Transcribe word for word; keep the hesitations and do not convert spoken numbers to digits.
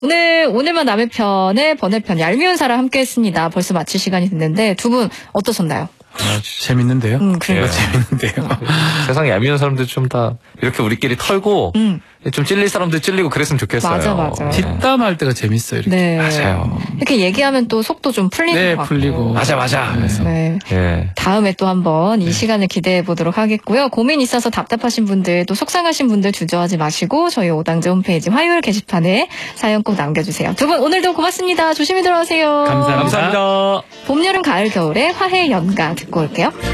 오늘 오늘만 남의 편의 번외편 얄미운 사람 함께했습니다. 벌써 마칠 시간이 됐는데 두 분 어떠셨나요? 아, 재밌는데요? 음, 그래요. 예. 재밌는데요. 세상에 얄미운 사람들 좀 다 이렇게 우리끼리 털고 음. 좀 찔릴 사람들 찔리고 그랬으면 좋겠어요. 맞아, 맞아. 뒷담할 때가 재밌어요. 이렇게. 네. 맞아요. 이렇게 얘기하면 또 속도 좀 풀리는 네, 것 같고. 풀리고. 맞아, 맞아. 그래서. 네. 예. 다음에 또 한번 이 시간을 기대해 보도록 하겠고요. 고민 있어서 답답하신 분들 또 속상하신 분들 주저하지 마시고 저희 오당제 홈페이지 화요일 게시판에 사연 꼭 남겨주세요. 두 분 오늘도 고맙습니다. 조심히 들어가세요. 감사합니다. 감사합니다. 봄, 여름, 가을, 겨울의 화해 연가 듣고 올게요.